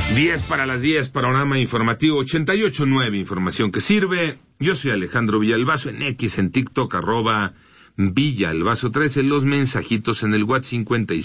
10 para las 10, panorama informativo 88.9, información que sirve. Yo soy Alejandro Villalbazo, en X, en TikTok, @Villalbazo13, los mensajitos en el WhatsApp